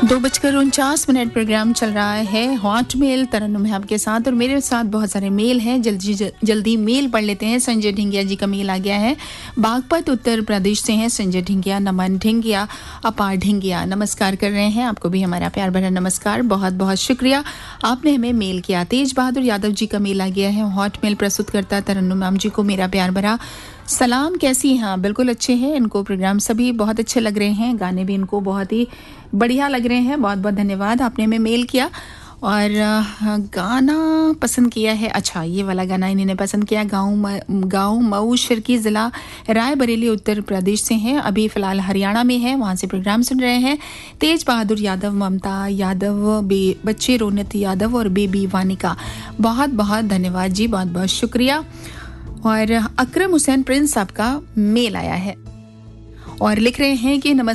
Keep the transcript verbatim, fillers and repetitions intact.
दो बजकर उनचास मिनट प्रोग्राम चल रहा है हॉट मेल तरन्नुम है आपके साथ और मेरे साथ बहुत सारे मेल हैं। जल्दी जल्दी मेल पढ़ लेते हैं। संजय ढिंगिया जी का मेल आ गया है। बागपत उत्तर प्रदेश से हैं संजय ढिंगिया। नमन ढिंगिया, अपार ढिंगिया नमस्कार कर रहे हैं। आपको भी हमारा प्यार भरा नमस्कार, बहुत बहुत शुक्रिया आपने हमें मेल किया। तेज बहादुर यादव जी का मेल आ गया है। हॉट मेल प्रस्तुत करता तरन्नुम मैम जी को मेरा प्यार भरा सलाम। कैसी हैं? बिल्कुल अच्छे हैं। इनको प्रोग्राम सभी बहुत अच्छे लग रहे हैं, गाने भी इनको बहुत ही बढ़िया लग रहे हैं। बहुत बहुत धन्यवाद, आपने हमें मेल किया और गाना पसंद किया है। अच्छा, ये वाला गाना इन्होंने पसंद किया। गाँव गाँव मऊ शिरकी ज़िला रायबरेली उत्तर प्रदेश से हैं, अभी फ़िलहाल हरियाणा में है, वहाँ से प्रोग्राम सुन रहे हैं। तेज बहादुर यादव, ममता यादव, बे बच्चे रोनित यादव और बेबी वानिका, बहुत बहुत धन्यवाद जी, बहुत बहुत शुक्रिया। और अकरम हुसैन प्रिंस साहब का मेल आया है और लिख रहे हैं कि नमस्कार